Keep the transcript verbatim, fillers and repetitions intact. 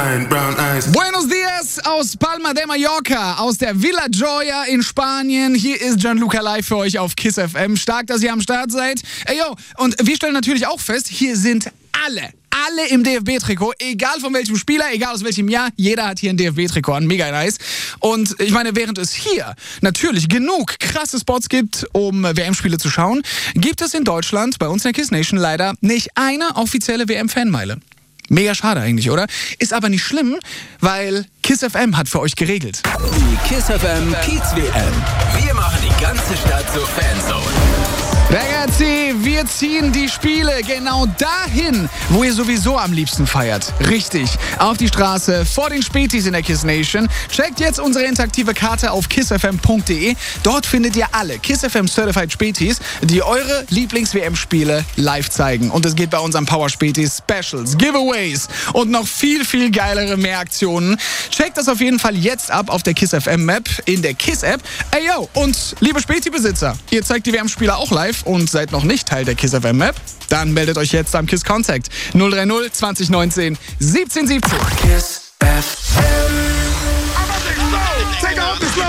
giant brown eyes. Buenos dias aus Palma de Mallorca, aus der Villa Joya in Spanien. Hier ist Gianluca live für euch auf KISS F M. Stark, dass ihr am Start seid. Ey, yo, und wir stellen natürlich auch fest, hier sind alle. Alle im D F B-Trikot, egal von welchem Spieler, egal aus welchem Jahr, jeder hat hier ein D F B-Trikot an, mega nice. Und ich meine, während es hier natürlich genug krasse Spots gibt, um W M-Spiele zu schauen, gibt es in Deutschland, bei uns in der KISS Nation leider, nicht eine offizielle W M-Fanmeile. Mega schade eigentlich, oder? Ist aber nicht schlimm, weil KISS F M hat für euch geregelt. Die KISS F M Kiez W M. Wir machen die ganze Stadt zur Fanzone. Ragazzi, wir ziehen die Spiele genau dahin, wo ihr sowieso am liebsten feiert. Richtig, auf die Straße, vor den Spätis in der KISS Nation. Checkt jetzt unsere interaktive Karte auf kiss f m punkt d e. Dort findet ihr alle KISS F M Certified Spätis, die eure Lieblings-W M-Spiele live zeigen. Und es geht bei unseren Power Spätis Specials, Giveaways und noch viel, viel geilere mehr Aktionen. Checkt das auf jeden Fall jetzt ab auf der KISS F M Map, in der KISS-App. Ey, yo, und liebe Späti-Besitzer, ihr zeigt die W M-Spiele auch live und seid noch nicht Teil der KISS F M Map? Dann meldet euch jetzt am KISS Contact null drei null zwanzig neunzehn siebzehn siebzehn. KISS F M. Take off the slow.